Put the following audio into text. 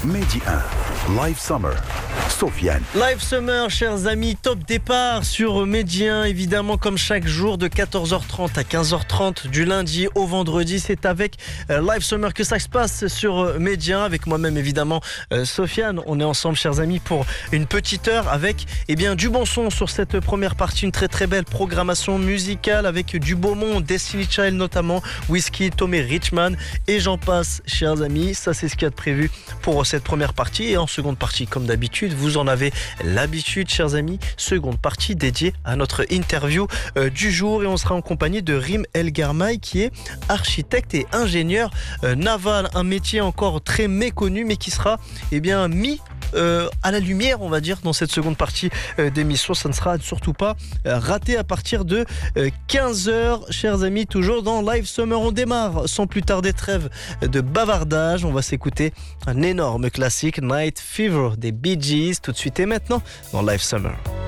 Mehdi 1, Live Summer, Sofiane. Live Summer, chers amis, top départ sur Mehdi 1, évidemment comme chaque jour de 14h30 à 15h30 du lundi au vendredi. C'est avec Live Summer que ça se passe sur Mehdi 1, avec moi-même évidemment Sofiane. On est ensemble, chers amis, pour une petite heure avec du bon son sur cette première partie, une très très belle programmation musicale avec du beau monde, Destiny Child notamment, Whiskey, Tommy Richman et j'en passe, chers amis. Ça c'est ce qu'il y a de prévu pour cette première partie, et en seconde partie, comme d'habitude, vous en avez l'habitude, chers amis, seconde partie dédiée à notre interview du jour, et on sera en compagnie de Rim El Garmaï qui est architecte et ingénieur naval, un métier encore très méconnu mais qui sera mis à la lumière, on va dire, dans cette seconde partie d'émission. Ça ne sera surtout pas raté à partir de 15h, chers amis, toujours dans Live Summer. On démarre sans plus tarder, trêve de bavardage. On va s'écouter un énorme classique, Night Fever des Bee Gees, tout de suite et maintenant dans Live Summer.